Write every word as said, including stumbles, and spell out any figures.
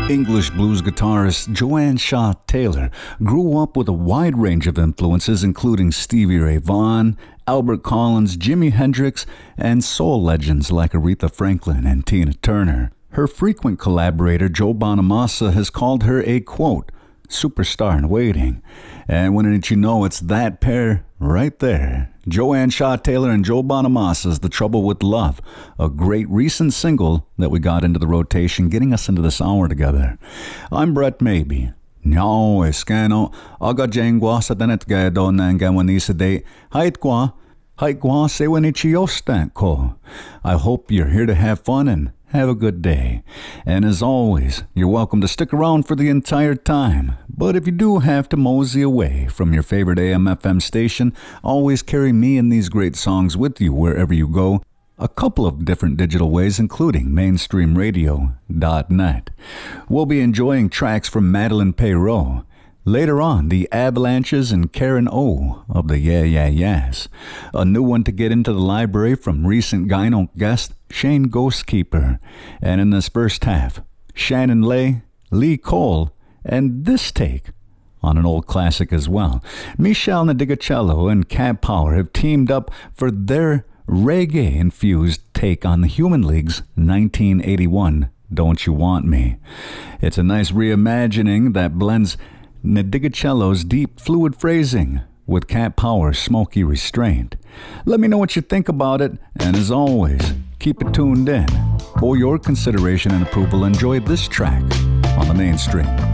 English blues guitarist Joanne Shaw Taylor grew up with a wide range of influences, including Stevie Ray Vaughan, Albert Collins, Jimi Hendrix, and soul legends like Aretha Franklin and Tina Turner. Her frequent collaborator Joe Bonamassa has called her a, quote, superstar in waiting. And wouldn't you know, it's that pair right there. Joanne Shaw Taylor and Joe Bonamassa's The Trouble with Love, a great recent single that we got into the rotation, getting us into this hour together. I'm Brett Maybe. No, eskano, aga jengwa sa tanet gado nangawan isa de, hait kwa, hait kwa se wanichiyostan ko. I hope you're here to have fun and have a good day. And as always, you're welcome to stick around for the entire time. But if you do have to mosey away from your favorite A M F M station, always carry me and these great songs with you wherever you go. A couple of different digital ways, including mainstream radio dot net. We'll be enjoying tracks from Madeline Perreault. Later on, the Avalanches and Karen O of the Yeah Yeah Yeahs. A new one to get into the library from recent Gyno guest Shane Ghostkeeper. And in this first half, Shannon Lay, Lee Cole, and this take on an old classic as well. Michelle Nadigacello and Cat Power have teamed up for their reggae-infused take on the Human League's nineteen eighty-one Don't You Want Me. It's a nice reimagining that blends Nadigacello's deep, fluid phrasing with Cat Power's smoky restraint. Let me know what you think about it, and as always, keep it tuned in. For your consideration and approval, enjoy this track on the mainstream.